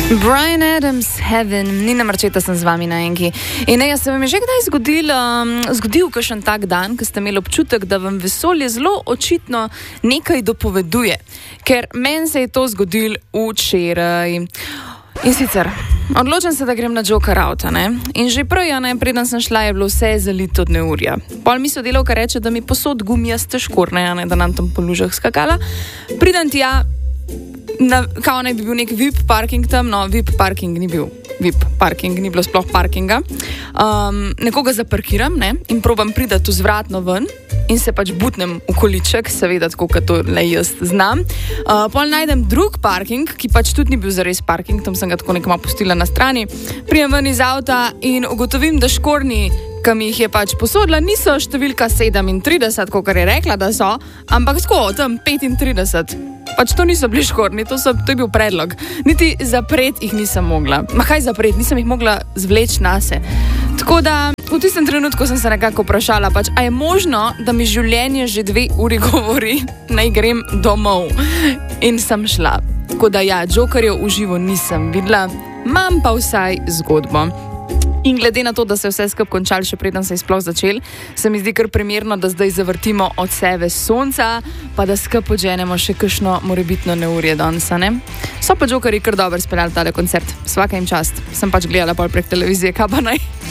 Bryan Adams, Heaven, Nina Marčeta sem z vami na enki. In ne, se vam je že kdaj zgodil kakšen tak dan, ko ste imeli občutek, da vam vesolje zelo očitno nekaj dopoveduje. Ker meni se je to zgodilo včeraj. In sicer, odločim se, da grem na Joker Auta, ne? In že prej, preden sem šla, je bilo vse zalito od neurja. Pol mi sodelavka reče, da mi posod gumijaste škorne, da nam tam po lužah skakala. Pridem tja, kao naj bi bil nek VIP parking tam, no VIP parking ni bil. VIP parking, ni bilo sploh parkinga. Nekoga zaparkiram, ne, in probam priti vzvratno ven in se pač butnem v količek, seveda tako, kot to le jaz znam. Pol najdem drug parking, ki pač tudi ni bil zares parking, tam sem ga tako nekama pustila na strani. Prijem ven iz avta in ugotovim, da škorni, ki mi jih je pač posodila, niso številka 37, kakor je rekla, da so, ampak tako, tam 35. Pač to niso bili škorni, to je bil predlog. Niti zapreti jih nisem mogla. Ma kaj zapreti, nisem jih mogla zvleči nase. Tako da v tistem trenutku sem se nekako vprašala, pač, a je možno, da mi življenje že 2 uri govori, naj grem domov. In sem šla. Tako da ja, Jokerjev v živo nisem videla, imam pa vsaj zgodbo. In glede na to, da se je vse skupaj končalo, še preden se je sploh začel, se mi zdi kar primerno, da zdaj zavrtimo od sebe sonca, pa da skupaj odženemo še kakšno morebitno neurje danes, ne? So pa Jokerji kar dobro speljali tale koncert. Svaka jim čast. Sem pač gledala pol prek televizije, kaj pa naj.